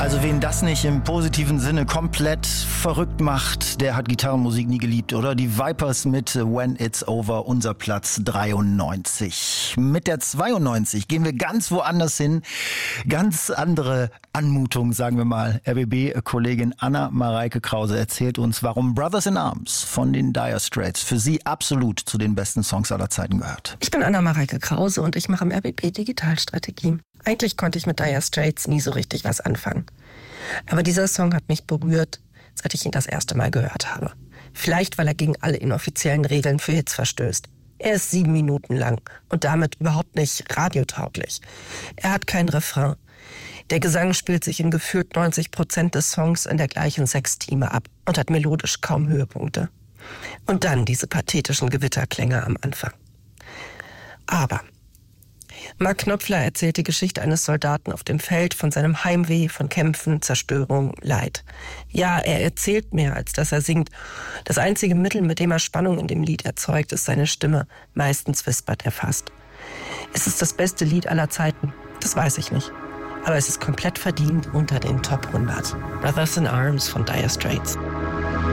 Also wen das nicht im positiven Sinne komplett verrückt macht, der hat Gitarrenmusik nie geliebt, oder? Die Vipers mit When It's Over, unser Platz 93. Mit der 92 gehen wir ganz woanders hin. Ganz andere Anmutung, sagen wir mal. RBB-Kollegin Anna-Mareike Krause erzählt uns, warum Brothers in Arms von den Dire Straits für sie absolut zu den besten Songs aller Zeiten gehört. Ich bin Anna-Mareike Krause und ich mache im RBB Digitalstrategie. Eigentlich konnte ich mit Dire Straits nie so richtig was anfangen. Aber dieser Song hat mich berührt, seit ich ihn das erste Mal gehört habe. Vielleicht, weil er gegen alle inoffiziellen Regeln für Hits verstößt. Er ist 7 Minuten lang und damit überhaupt nicht radiotauglich. Er hat kein Refrain. Der Gesang spielt sich in gefühlt 90% des Songs in der gleichen Sextime ab und hat melodisch kaum Höhepunkte. Und dann diese pathetischen Gewitterklänge am Anfang. Aber Mark Knopfler erzählt die Geschichte eines Soldaten auf dem Feld von seinem Heimweh, von Kämpfen, Zerstörung, Leid. Ja, er erzählt mehr, als dass er singt. Das einzige Mittel, mit dem er Spannung in dem Lied erzeugt, ist seine Stimme. Meistens wispert er fast. Ist es das beste Lied aller Zeiten? Das weiß ich nicht. Aber es ist komplett verdient unter den Top 100. Brothers in Arms von Dire Straits.